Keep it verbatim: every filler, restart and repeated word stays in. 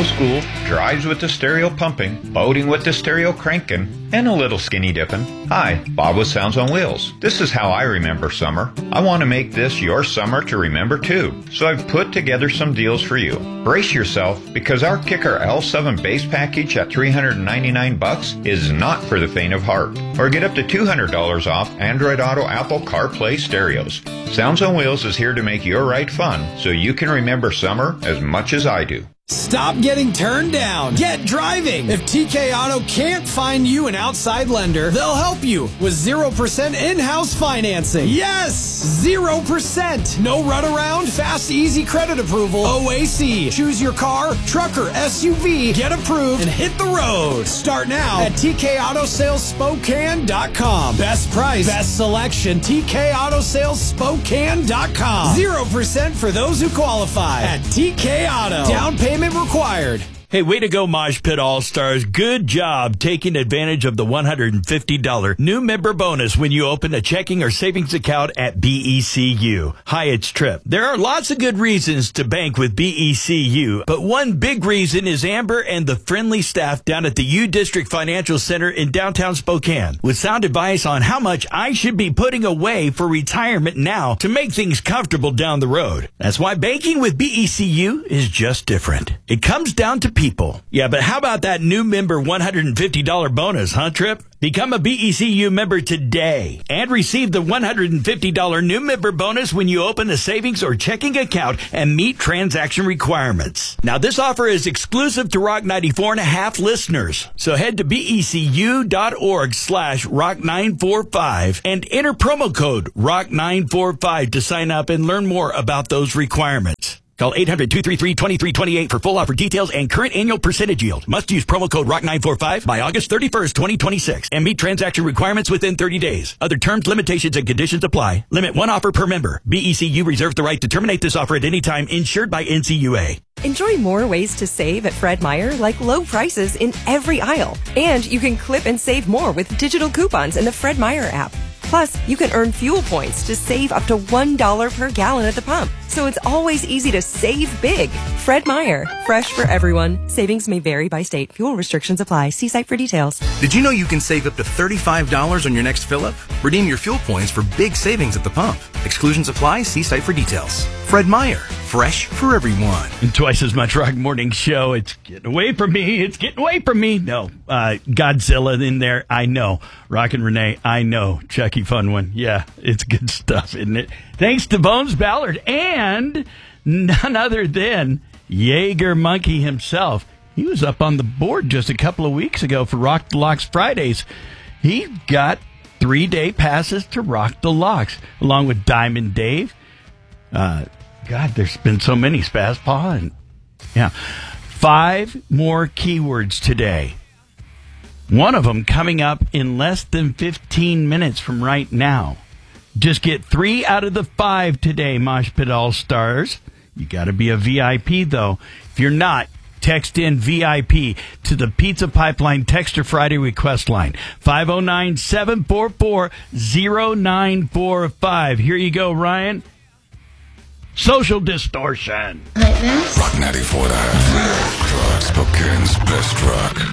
school, drives with the stereo pumping, boating with the stereo cranking, and a little skinny dipping. Hi, Bob with Sounds on Wheels. This is how I remember summer. I want to make this your summer to remember too, so I've put together some deals for you. Brace yourself, because our Kicker L seven base package at three hundred ninety-nine bucks is not for the faint of heart. Or get up to two hundred dollars off Android Auto Apple CarPlay stereos. Sounds on Wheels is here to make your ride fun, so you can remember summer as much as I do. Stop getting turned down. Get driving. If T K Auto can't find you an outside lender, they'll help you with zero percent in-house financing. Yes! zero percent. No runaround, fast, easy credit approval. O A C. Choose your car, truck, or S U V. Get approved and hit the road. Start now at T K Auto Sales Spokane dot com. Best price, best selection. T K Auto Sales Spokane dot com. zero percent for those who qualify at T K Auto. Down payment required. Hey, way to go, Mosh Pit All-Stars. Good job taking advantage of the one hundred fifty dollars new member bonus when you open a checking or savings account at B E C U. Hi, it's Trip. There are lots of good reasons to bank with B E C U, but one big reason is Amber and the friendly staff down at the U District Financial Center in downtown Spokane with sound advice on how much I should be putting away for retirement now to make things comfortable down the road. That's why banking with B E C U is just different. It comes down to people. Yeah, but how about that new member one hundred fifty dollars bonus, huh, Trip? Become a B E C U member today and receive the one hundred fifty dollars new member bonus when you open a savings or checking account and meet transaction requirements. Now, this offer is exclusive to Rock ninety-four and a half listeners. So head to becu.org slash rock nine four five and enter promo code rock nine four five to sign up and learn more about those requirements. Call eight hundred, two three three, two three two eight for full offer details and current annual percentage yield. Must use promo code rock nine four five by August thirty-first, twenty twenty-six and meet transaction requirements within thirty days. Other terms, limitations, and conditions apply. Limit one offer per member. B E C U reserves the right to terminate this offer at any time, insured by N C U A. Enjoy more ways to save at Fred Meyer, like low prices in every aisle. And you can clip and save more with digital coupons in the Fred Meyer app. Plus, you can earn fuel points to save up to one dollar per gallon at the pump. So it's always easy to save big. Fred Meyer, fresh for everyone. Savings may vary by state. Fuel restrictions apply. See site for details. Did you know you can save up to thirty-five dollars on your next fill-up? Redeem your fuel points for big savings at the pump. Exclusions apply. See site for details. Fred Meyer, fresh for everyone. And twice as much Rock Morning Show. It's getting away from me. It's getting away from me. No, uh, Godzilla in there. I know. Rock and Renee. I know. Chucky Fun One. Yeah, it's good stuff, isn't it? Thanks to Bones Ballard and none other than Jaeger Monkey himself. He was up on the board just a couple of weeks ago for Rock the Locks Fridays. He got three-day passes to Rock the Locks, along with Diamond Dave. Uh, God, there's been so many, Spaz Paw. And, yeah. Five more keywords today. One of them coming up in less than fifteen minutes from right now. Just get three out of the five today, Mosh Pit All-Stars. You got to be a V I P, though. If you're not, text in V I P to the Pizza Pipeline Texter Friday request line, five oh nine, seven four four, oh nine four five. Here you go, Ryan. Social Distortion. Like this? Rock ninety-four and a half. Rock, Spokane's best rock.